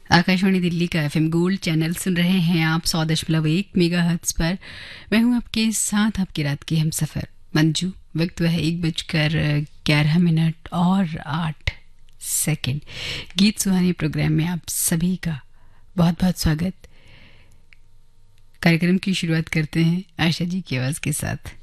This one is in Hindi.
आकाशवाणी दिल्ली का एफएम गोल्ड चैनल सुन रहे हैं आप 100.1 मेगाहर्ट्ज पर। मैं हूं आपके साथ, आपकी रात की हमसफर मंजू। वक्त वह 1:11 और 8 सेकंड। गीत सुहानी प्रोग्राम में आप सभी का बहुत बहुत स्वागत। कार्यक्रम की शुरुआत करते हैं आशा जी की आवाज़ के साथ।